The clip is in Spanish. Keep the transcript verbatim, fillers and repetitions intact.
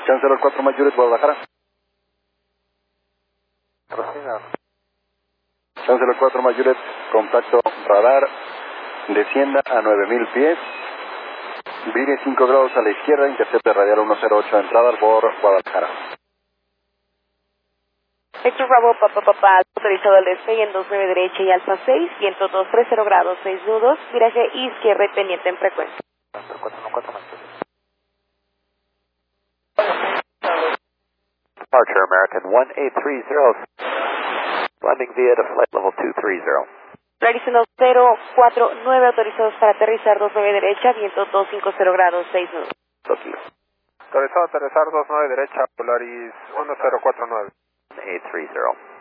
Chancellor cuatro más Juliet, Guadalajara. Prosiga. Chancellor cuatro más Juliet, contacto radar, descienda a nueve mil pies, vire cinco grados a la izquierda, intercepte radial ciento ocho, entrada al bord Guadalajara. Héctor Bravo, papá, papá, autorizado al despegue en dos nueve derecha y alfa seis, viento dos treinta grados, seis nudos, viraje izquierda y pendiente en frecuencia. cuatro uno cuatro más Juliet. Departure American one eight three zero, landing via to flight level two three zero. Realizando cero cuatro nueve, autorizados para aterrizar dos nueve derecha, viento dos cincuenta grados, seis nudos. Tokyo. Autorizado a aterrizar dos nueve derecha, Polaris uno cero cuatro nueve. eight three zero.